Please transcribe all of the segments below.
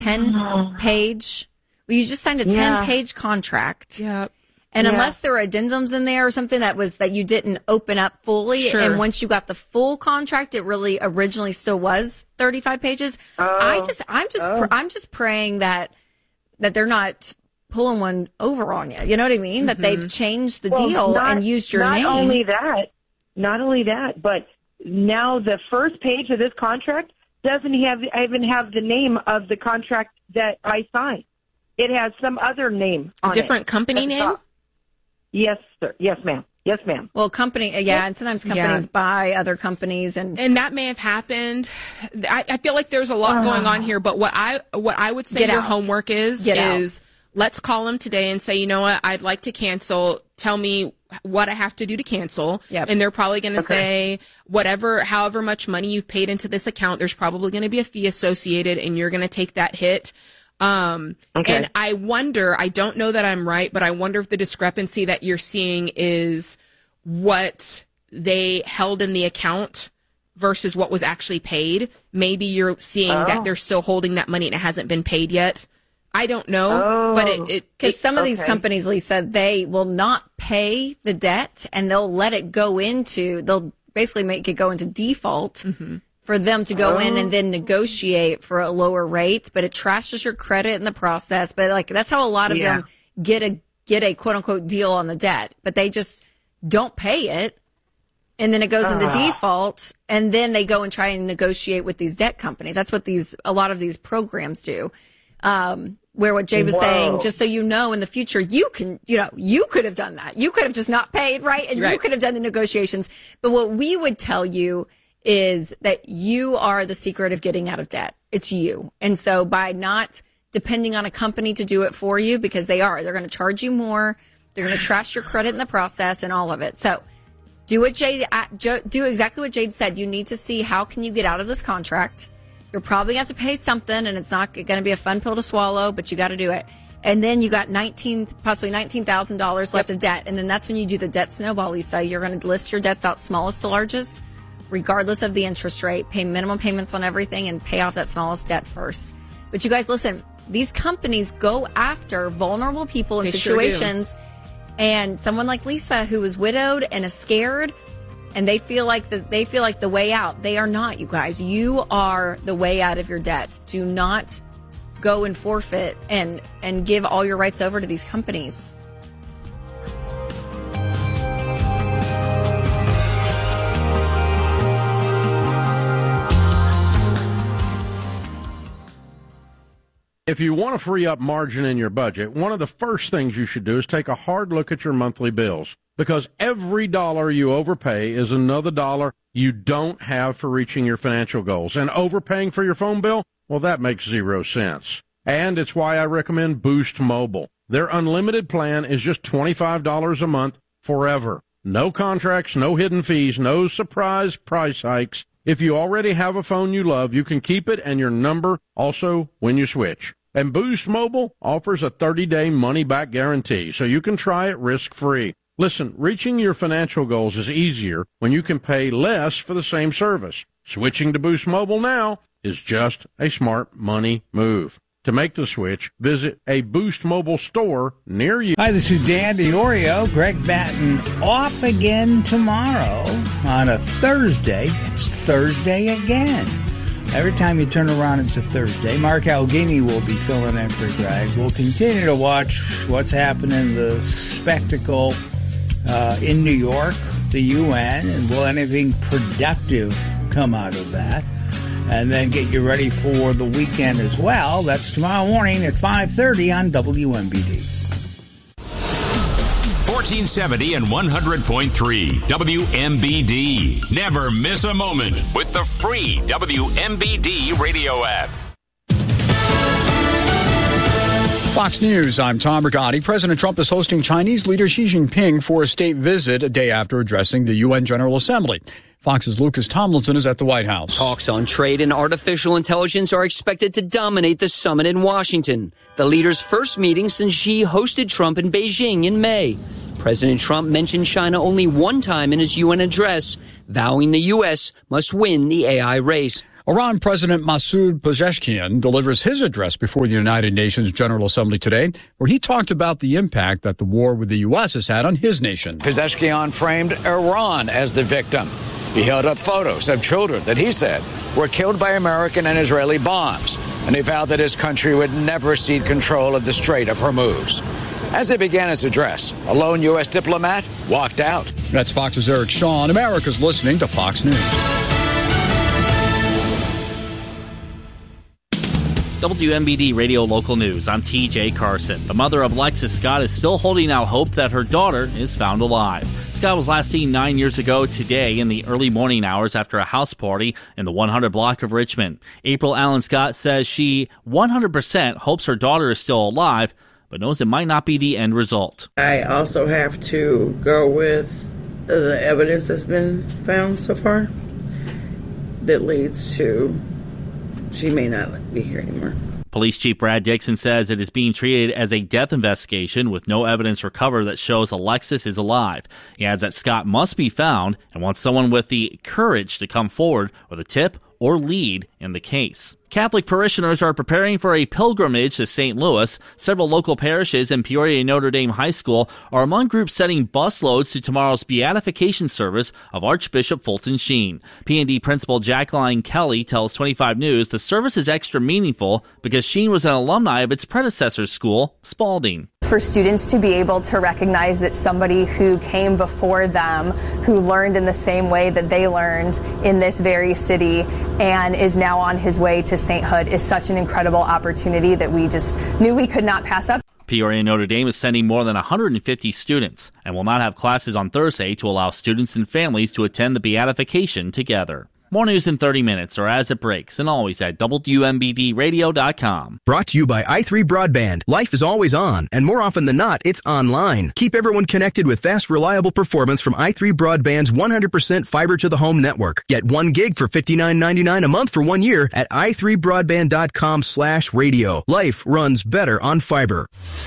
10-page. Well, you just signed a 10-page contract. Yep. And unless there were addendums in there or something that you didn't open up fully, and once you got the full contract, it really originally still was 35 pages. I'm just praying that they're not pulling one over on you. You know what I mean? That they've changed the deal and used your name. Not only that, but now the first page of this contract doesn't even have the name of the contract that I signed. It has some other name on it. A different company name? Yes, sir. Yes, ma'am. Yes, ma'am. Well, and sometimes companies buy other companies, and that may have happened. I feel like there's a lot going on here, but what I would say your homework is let's call them today and say, you know what, I'd like to cancel. Tell me what I have to do to cancel. Yep. And they're probably going to say however much money you've paid into this account, there's probably going to be a fee associated, and you're going to take that hit. And I wonder, I don't know that I'm right, but I wonder if the discrepancy that you're seeing is what they held in the account versus what was actually paid. Maybe you're seeing that they're still holding that money and it hasn't been paid yet. I don't know, but because some of these companies, Lisa, they will not pay the debt and they'll let it they'll basically make it go into default. For them to go in and then negotiate for a lower rate, but it trashes your credit in the process. But that's how a lot of them get a quote unquote deal on the debt, but they just don't pay it. And then it goes into default, and then they go and try and negotiate with these debt companies. That's what a lot of these programs do. Where what Jade was saying, just so you know, in the future, you could have done that. You could have just not paid, right? And you could have done the negotiations. But what we would tell you is that you are the secret of getting out of debt. It's you. And so by not depending on a company to do it for you, because they're going to charge you more. They're going to trash your credit in the process and all of it. So do exactly what Jade said. You need to see how can you get out of this contract. You're probably going to have to pay something, and it's not going to be a fun pill to swallow, but you got to do it. And then you got possibly $19,000 left of debt. And then that's when you do the debt snowball, Lisa. You're going to list your debts out smallest to largest, regardless of the interest rate, pay minimum payments on everything, and pay off that smallest debt first. But you guys, listen, these companies go after vulnerable people in situations, and someone like Lisa, who is widowed and is scared, and they feel like the way out. They are not, you guys. You are the way out of your debts. Do not go and forfeit and give all your rights over to these companies. If you want to free up margin in your budget, one of the first things you should do is take a hard look at your monthly bills, because every dollar you overpay is another dollar you don't have for reaching your financial goals. And overpaying for your phone bill, well, that makes 0 sense. And it's why I recommend Boost Mobile. Their unlimited plan is just $25 a month forever. No contracts, no hidden fees, no surprise price hikes. If you already have a phone you love, you can keep it and your number also when you switch. And Boost Mobile offers a 30-day money-back guarantee, so you can try it risk-free. Listen, reaching your financial goals is easier when you can pay less for the same service. Switching to Boost Mobile now is just a smart money move. To make the switch, visit a Boost Mobile store near you. Hi, this is Dan DiOrio. Greg Batten off again tomorrow on a Thursday. It's Thursday again. Every time you turn around, it's a Thursday. Mark Algini will be filling in for Greg. We'll continue to watch what's happening, the spectacle in New York, the UN, and will anything productive come out of that? And then get you ready for the weekend as well. That's tomorrow morning at 5:30 on WMBD. 1470 and 100.3 WMBD. Never miss a moment with the free WMBD radio app. Fox News, I'm Tom Rigotti. President Trump is hosting Chinese leader Xi Jinping for a state visit a day after addressing the UN General Assembly. Fox's Lucas Tomlinson is at the White House. Talks on trade and artificial intelligence are expected to dominate the summit in Washington, the leaders' first meeting since Xi hosted Trump in Beijing in May. President Trump mentioned China only one time in his UN address, vowing the U.S. must win the AI race. Iran President Masoud Pezeshkian delivers his address before the United Nations General Assembly today, where he talked about the impact that the war with the U.S. has had on his nation. Pezeshkian framed Iran as the victim. He held up photos of children that he said were killed by American and Israeli bombs, and he vowed that his country would never cede control of the Strait of Hormuz. As he began his address, a lone U.S. diplomat walked out. That's Fox's Eric Shaw, and America's listening to Fox News. WMBD Radio Local News. I'm TJ Carson. The mother of Lexus Scott is still holding out hope that her daughter is found alive. Scott was last seen 9 years ago today in the early morning hours after a house party in the 100 block of Richmond. April Allen Scott says she 100% hopes her daughter is still alive, but knows it might not be the end result. I also have to go with the evidence that's been found so far that leads to she may not be here anymore. Police Chief Brad Dixon says it is being treated as a death investigation with no evidence recovered that shows Alexis is alive. He adds that Scott must be found and wants someone with the courage to come forward with a tip or lead in the case. Catholic parishioners are preparing for a pilgrimage to St. Louis. Several local parishes and Peoria Notre Dame High School are among groups sending busloads to tomorrow's beatification service of Archbishop Fulton Sheen. P&D Principal Jacqueline Kelly tells 25 News the service is extra meaningful because Sheen was an alumni of its predecessor school, Spalding. For students to be able to recognize that somebody who came before them, who learned in the same way that they learned in this very city and is now on his way to sainthood is such an incredible opportunity that we just knew we could not pass up. Peoria Notre Dame is sending more than 150 students and will not have classes on Thursday to allow students and families to attend the beatification together. More news in 30 minutes or as it breaks, and always at WMBDradio.com. Brought to you by i3 Broadband. Life is always on, and more often than not, it's online. Keep everyone connected with fast, reliable performance from i3 Broadband's 100% fiber-to-the-home network. Get 1 gig for $59.99 a month for 1 year at i3broadband.com/radio. Life runs better on fiber.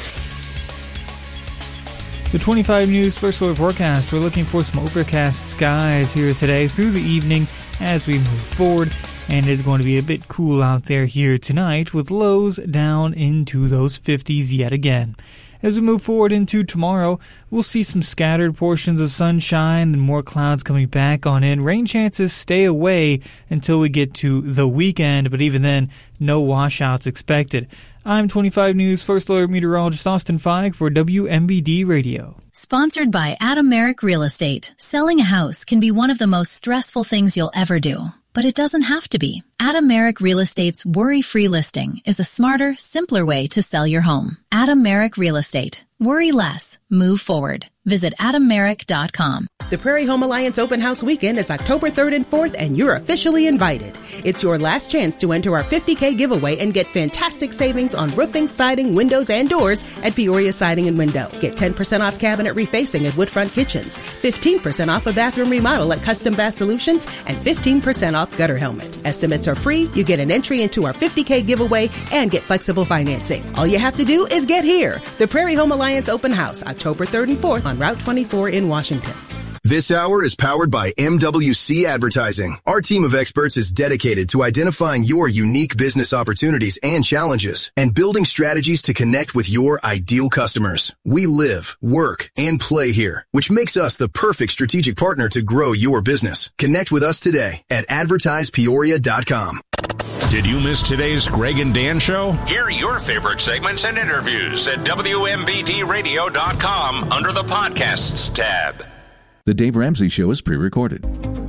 The 25 News First Alert forecast. We're looking for some overcast skies here today through the evening as we move forward, and it's going to be a bit cool out there here tonight with lows down into those 50s yet again. As we move forward into tomorrow, we'll see some scattered portions of sunshine and more clouds coming back on in. Rain chances stay away until we get to the weekend, but even then, no washouts expected. I'm 25 News First Alert meteorologist Austin Feig for WMBD Radio. Sponsored by Adam Merrick Real Estate. Selling a house can be one of the most stressful things you'll ever do, but it doesn't have to be. Adam Merrick Real Estate's worry-free listing is a smarter, simpler way to sell your home. Adam Merrick Real Estate. Worry less. Move forward. Visit AdamMerrick.com. The Prairie Home Alliance Open House Weekend is October 3rd and 4th, and you're officially invited. It's your last chance to enter our $50K giveaway and get fantastic savings on roofing, siding, windows, and doors at Peoria Siding and Window. Get 10% off cabinet refacing at Woodfront Kitchens, 15% off a bathroom remodel at Custom Bath Solutions, and 15% off gutter helmet. Estimates are free. You get an entry into our $50K giveaway and get flexible financing. All you have to do is get here. The Prairie Home Alliance Open House, October 3rd and 4th on Route 24 in Washington. This hour is powered by MWC Advertising. Our team of experts is dedicated to identifying your unique business opportunities and challenges and building strategies to connect with your ideal customers. We live, work, and play here, which makes us the perfect strategic partner to grow your business. Connect with us today at advertisepeoria.com. Did you miss today's Greg and Dan show? Hear your favorite segments and interviews at WMBDradio.com under the Podcasts tab. The Dave Ramsey Show is pre-recorded.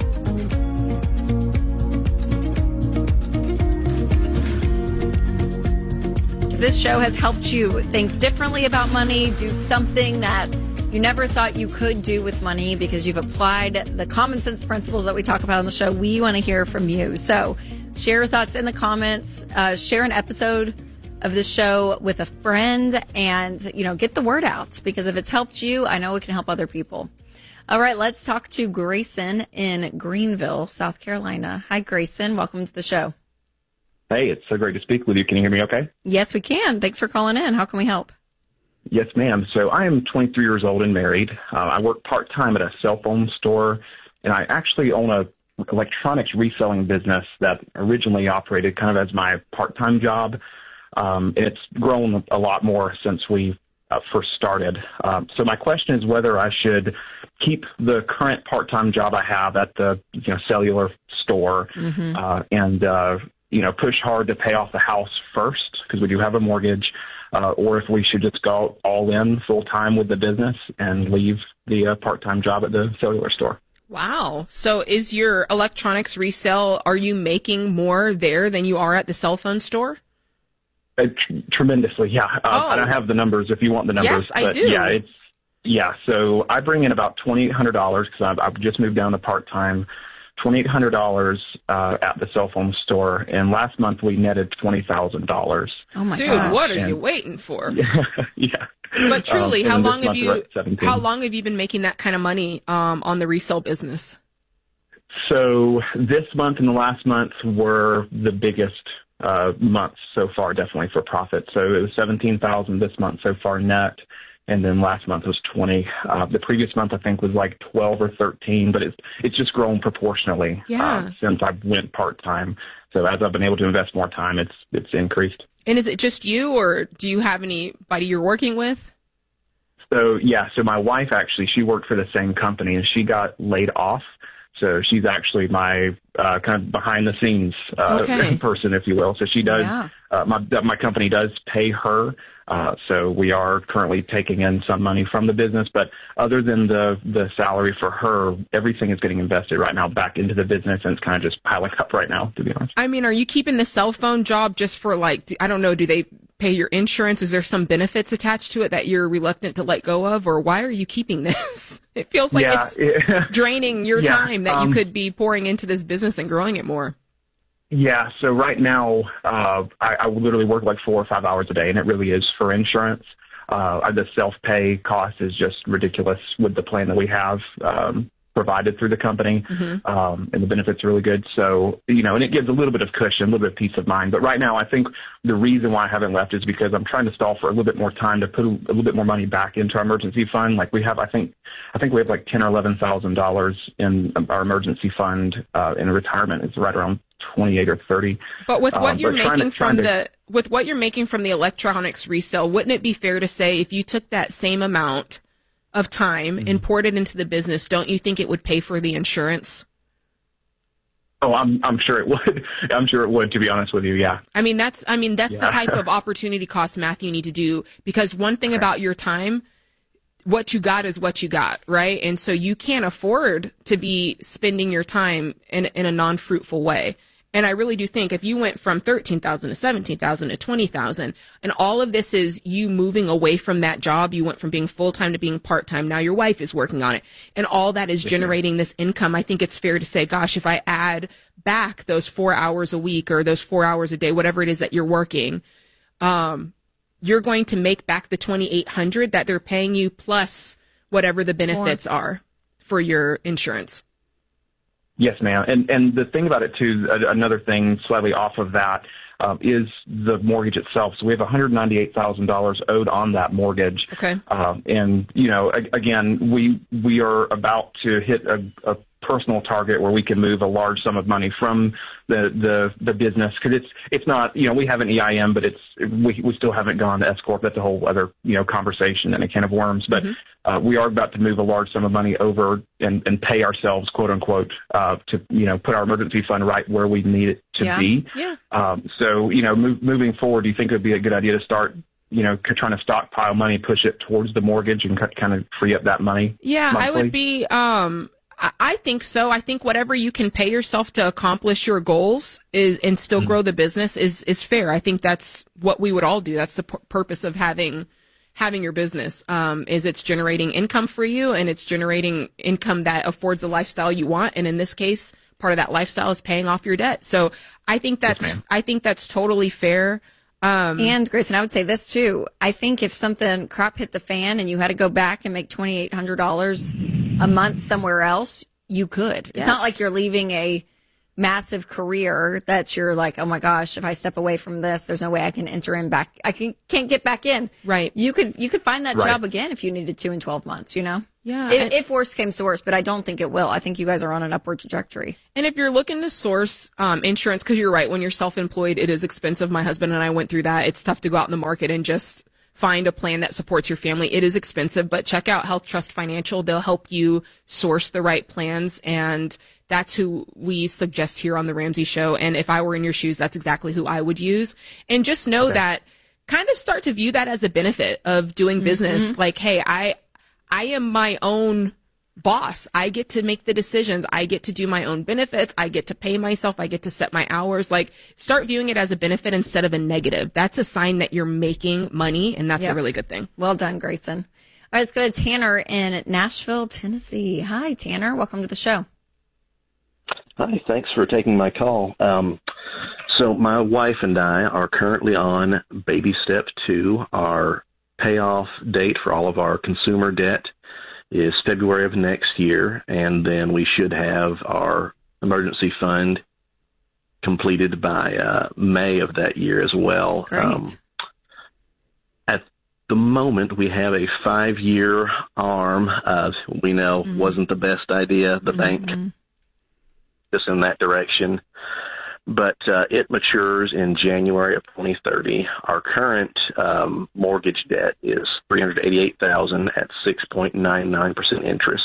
This show has helped you think differently about money, do something that you never thought you could do with money because you've applied the common sense principles that we talk about on the show. We want to hear from you. So share your thoughts in the comments. Share an episode of this show with a friend and, get the word out, because if it's helped you, I know it can help other people. All right, let's talk to Grayson in Greenville, South Carolina. Hi, Grayson. Welcome to the show. Hey, it's so great to speak with you. Can you hear me okay? Yes, we can. Thanks for calling in. How can we help? Yes, ma'am. So I am 23 years old and married. I work part-time at a cell phone store, and I actually own a electronics reselling business that originally operated kind of as my part-time job. It's grown a lot more since we first started. So my question is whether I should keep the current part-time job I have at the cellular store and push hard to pay off the house first because we do have a mortgage, or if we should just go all in full-time with the business and leave the part-time job at the cellular store. Wow. So is your electronics resale, are you making more there than you are at the cell phone store? Tremendously, yeah. I don't have the numbers if you want the numbers. Yes, I do. So I bring in about $2,800 because I've just moved down to part-time, $2,800 at the cell phone store, and last month we netted $20,000. Oh my gosh. What are you waiting for? Yeah. But truly, how long have you been making that kind of money on the resale business? So this month and the last month were the biggest months so far, definitely for profit. So it was $17,000 this month so far net, and then last month was $20,000. The previous month I think was like $12,000 or $13,000, but it's just grown proportionally since I went part time. So as I've been able to invest more time, it's increased. And is it just you, or do you have anybody you're working with? So my wife actually, she worked for the same company and she got laid off. So she's actually my kind of behind the scenes person, if you will. So she does. My company does pay her. So we are currently taking in some money from the business, but other than the salary for her, everything is getting invested right now back into the business, and it's kind of just piling up right now, to be honest. I mean, are you keeping the cell phone job just for I don't know, do they pay your insurance? Is there some benefits attached to it that you're reluctant to let go of, or why are you keeping this? It feels like it's draining your time that you could be pouring into this business and growing it more. Yeah, so right now I literally work like 4 or 5 hours a day, and it really is for insurance. The self-pay cost is just ridiculous with the plan that we have provided through the company, and the benefits are really good. So, and it gives a little bit of cushion, a little bit of peace of mind. But right now, I think the reason why I haven't left is because I'm trying to stall for a little bit more time to put a little bit more money back into our emergency fund. Like we have, I think we have like $10,000 or $11,000 in our emergency fund, in retirement. It's right around 28 or 30. But with what you're making from the electronics resale, wouldn't it be fair to say if you took that same amount of time and poured it into the business, don't you think it would pay for the insurance? Oh, I'm sure it would. I'm sure it would, to be honest with you. Yeah. I mean, that's the type of opportunity cost math you need to do, because one thing about your time, what you got is what you got, right? And so you can't afford to be spending your time in a non-fruitful way. And I really do think if you went from 13,000 to 17,000 to 20,000, and all of this is you moving away from that job, you went from being full-time to being part-time. Now your wife is working on it, and all that is generating this income. I think it's fair to say, gosh, if I add back those 4 hours a week or those 4 hours a day, whatever it is that you're working, you're going to make back the $2,800 that they're paying you plus whatever the benefits are for your insurance. Yes, ma'am. And the thing about it, too, another thing slightly off of that, is the mortgage itself. So we have $198,000 owed on that mortgage. Okay. And, again, we are about to hit a personal target where we can move a large sum of money from the business, because it's not, we have an EIN, but we still haven't gone to S Corp. That's a whole other conversation and a can of worms. But we are about to move a large sum of money over and pay ourselves, quote unquote, to put our emergency fund right where we need it to be. Yeah. So moving forward, do you think it would be a good idea to start trying to stockpile money, push it towards the mortgage, and kind of free up that money? Yeah, monthly? I would be. I think so. I think whatever you can pay yourself to accomplish your goals and still grow the business is fair. I think that's what we would all do. That's the purpose of having your business, is it's generating income for you, and it's generating income that affords the lifestyle you want. And in this case, part of that lifestyle is paying off your debt. So I think that's totally fair. And Grayson, I would say this too. I think if something crap hit the fan and you had to go back and make $2,800 a month somewhere else, you could. Yes. It's not like you're leaving a massive career that you're like, oh my gosh, if I step away from this, there's no way I can enter in back. I can't get back in. Right. You could find that job again if you needed to in 12 months, Yeah. If worst came to worst, but I don't think it will. I think you guys are on an upward trajectory. And if you're looking to source insurance, because you're right, when you're self-employed, it is expensive. My husband and I went through that. It's tough to go out in the market and just find a plan that supports your family. It is expensive, but check out Health Trust Financial. They'll help you source the right plans, and that's who we suggest here on the Ramsey Show. And if I were in your shoes, that's exactly who I would use. And just know that, kind of start to view that as a benefit of doing business. Like, hey, I am my own boss. I get to make the decisions. I get to do my own benefits. I get to pay myself. I get to set my hours. Like, start viewing it as a benefit instead of a negative. That's a sign that you're making money, and that's a really good thing. Well done, Grayson. All right, let's go to Tanner in Nashville, Tennessee. Hi, Tanner. Welcome to the show. Hi, thanks for taking my call. So my wife and I are currently on baby step 2. Our payoff date for all of our consumer debt is February of next year, and then we should have our emergency fund completed by May of that year as well. Great. At the moment, we have a 5-year ARM. We know wasn't the best idea. The bank just in that direction. But it matures in January of 2030. Our current mortgage debt is $388,000 at 6.99% interest,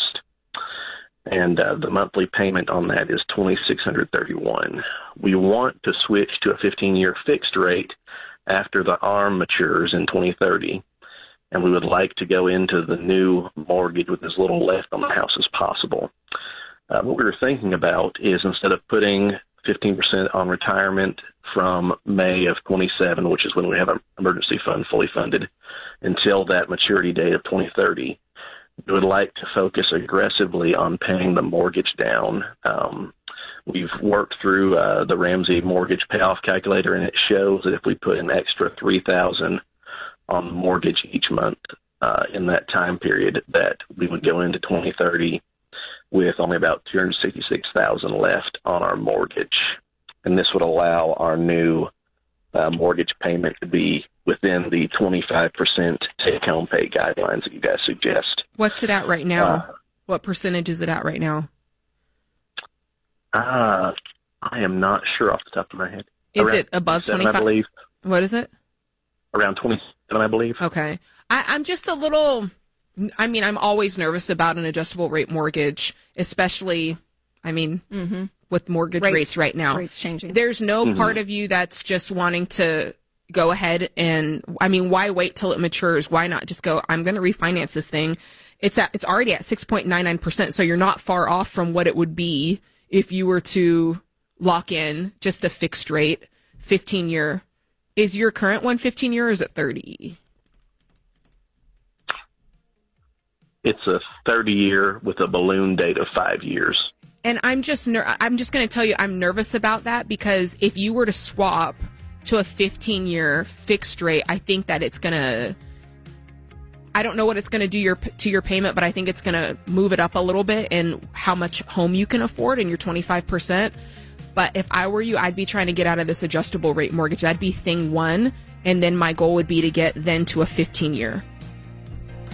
and the monthly payment on that is $2,631. We want to switch to a 15-year fixed rate after the ARM matures in 2030, and we would like to go into the new mortgage with as little left on the house as possible. What we were thinking about is, instead of putting 15% on retirement from May of 27, which is when we have our emergency fund fully funded, until that maturity date of 2030, we would like to focus aggressively on paying the mortgage down. We've worked through the Ramsey mortgage payoff calculator, and it shows that if we put an extra $3,000 on the mortgage each month in that time period, that we would go into 2030 with only about $266,000 left on our mortgage. And this would allow our new mortgage payment to be within the 25% take-home pay guidelines that you guys suggest. What's it at right now? What percentage is it at right now? I am not sure off the top of my head. Is it above 25? I believe. What is it? Around 27, I believe. Okay. I'm just a little... I mean, I'm always nervous about an adjustable rate mortgage, especially, with mortgage rates right now. Rates changing. There's no part of you that's just wanting to go ahead and, why wait till it matures? Why not just go, I'm going to refinance this thing. It's already at 6.99%, so you're not far off from what it would be if you were to lock in just a fixed rate 15-year. Is your current one 15-year or is it 30? It's a 30-year with a balloon date of 5 years. And I'm just going to tell you, I'm nervous about that, because if you were to swap to a 15-year fixed rate, I think that it's going to, I don't know what it's going to do to your payment, but I think it's going to move it up a little bit in how much home you can afford in your 25%. But if I were you, I'd be trying to get out of this adjustable rate mortgage. That'd be thing one. And then my goal would be to get then to a 15-year.